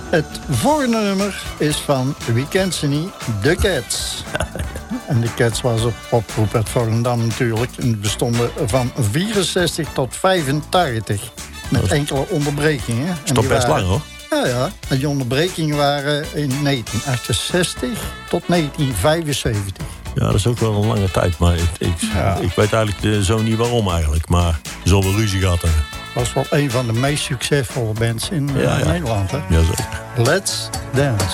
Het volgende nummer is van, wie kent ze niet, The Cats. En de Cats was een popgroep uit Volendam natuurlijk. En die bestonden van 64 tot 85. Met enkele onderbrekingen. Dat is toch best lang, hoor? Ja. En die onderbrekingen waren in 1968 tot 1975. Ja, dat is ook wel een lange tijd. Maar ik weet eigenlijk zo niet waarom eigenlijk. Maar ze zullen wel ruzie gehad hebben. Was wel een van de meest succesvolle bands in Nederland. Hè? Jazeker. Let's Dance.